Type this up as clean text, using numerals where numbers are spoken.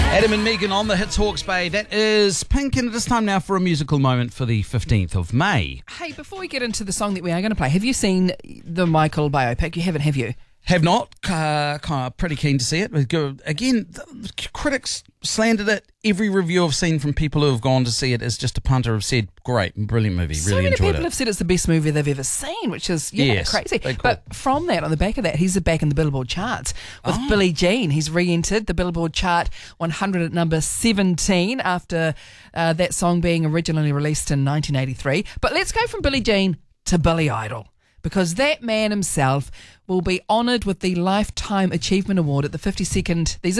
Adam and Megan on the Hits Hawke's Bay. That is Pink, and it is time now for a musical moment for the 15th of May. Hey, before we get into the song that we are going to play, have you seen the Michael biopic? You haven't, have you? Have not. Kind of pretty keen to see it. Again, the critics slandered it. Every review I've seen from people who have gone to see it is just a punter have said, great, brilliant movie, so really many enjoyed people it. have said it's the best movie they've ever seen, which is crazy. Cool. But from that, on the back of that, he's back in the Billboard charts with Billie Jean. He's re-entered the Billboard chart 100 at number 17 after that song being originally released in 1983. But let's go from Billie Jean to Billy Idol, because that man himself will be honoured with the Lifetime Achievement Award at the 52nd. These are